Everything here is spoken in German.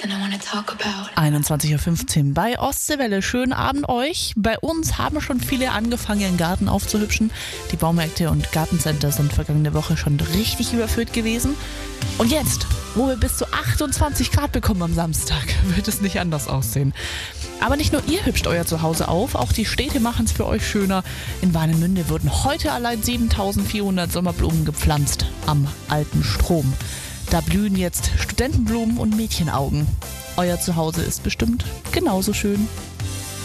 21:15 Uhr bei Ostseewelle. Schönen Abend euch. Bei uns haben schon viele angefangen, ihren Garten aufzuhübschen. Die Baumärkte und Gartencenter sind vergangene Woche schon richtig überfüllt gewesen. Und jetzt, wo wir bis zu 28 Grad bekommen am Samstag, wird es nicht anders aussehen. Aber nicht nur ihr hübscht euer Zuhause auf, auch die Städte machen es für euch schöner. In Warnemünde wurden heute allein 7400 Sommerblumen gepflanzt am alten Strom. Da blühen jetzt Studentenblumen und Mädchenaugen. Euer Zuhause ist bestimmt genauso schön.